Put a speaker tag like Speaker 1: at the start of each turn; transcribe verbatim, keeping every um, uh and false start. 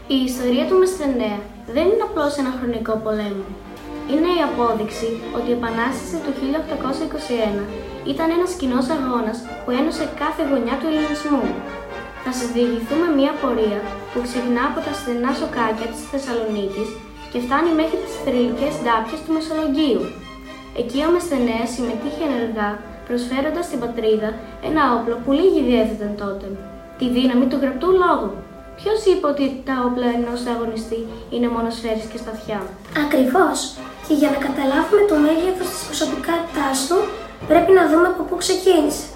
Speaker 1: Η ιστορία του Μεσθενέα δεν είναι απλώς ένα χρονικό πολέμο. Είναι η απόδειξη ότι η Επανάσταση του χίλια οκτακόσια είκοσι ένα ήταν ένας κοινός αγώνας που ένωσε κάθε γωνιά του ελληνισμού. Θα σας διηγηθούμε μια πορεία που ξεκινά από τα στενά σοκάκια της Θεσσαλονίκης και φτάνει μέχρι τις θρυλικές ντάπιες του Μεσολογγίου. Εκεί ο Μεσθενέας συμμετείχε ενεργά, προσφέροντας στην πατρίδα ένα όπλο που λίγοι διέθεταν τότε, τη δύναμη του γραπτού λόγου. Ποιος είπε ότι τα όπλα ενός αγωνιστή είναι μόνο σφαίρες και σπαθιά?
Speaker 2: Ακριβώς. Και για να καταλάβουμε το μέγεθος της προσωπικότητάς του, πρέπει να δούμε από πού ξεκίνησε.